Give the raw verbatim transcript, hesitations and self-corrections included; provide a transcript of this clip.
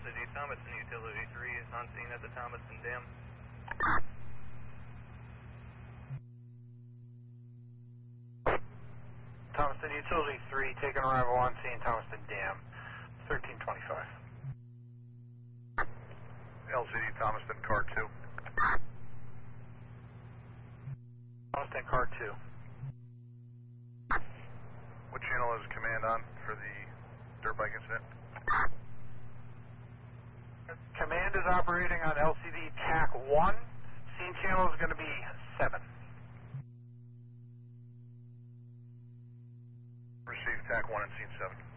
City, Thomaston Utility three is on scene at the Thomaston Dam. Thomaston Utility three, taking arrival on scene, Thomaston Dam, thirteen twenty-five. L C D Thomaston Car two. Thomaston Car two. What channel is command on for the dirt bike incident? Command is operating on L C D T A C one. Scene channel is going to be seven. Receive T A C one and scene seven.